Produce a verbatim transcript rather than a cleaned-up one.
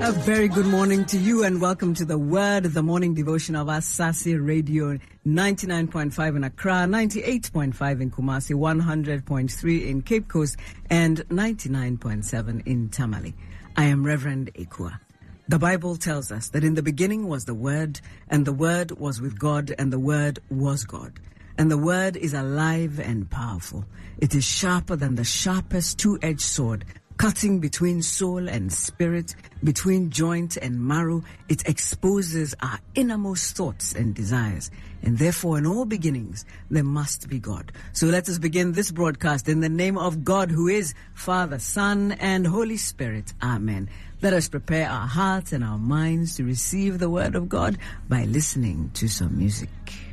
A very good morning to you and welcome to the Word, the morning devotion of Asase Radio, ninety-nine point five in Accra, ninety-eight point five in Kumasi, one hundred point three in Cape Coast, and ninety-nine point seven in Tamale. I am Reverend Ekua. The Bible tells us that in the beginning was the Word, and the Word was with God, and the Word was God. And the Word is alive and powerful. It is sharper than the sharpest two-edged sword, cutting between soul and spirit, between joint and marrow. It exposes our innermost thoughts and desires. And therefore, in all beginnings, there must be God. So let us begin this broadcast in the name of God, who is Father, Son, and Holy Spirit. Amen. Let us prepare our hearts and our minds to receive the word of God by listening to some music.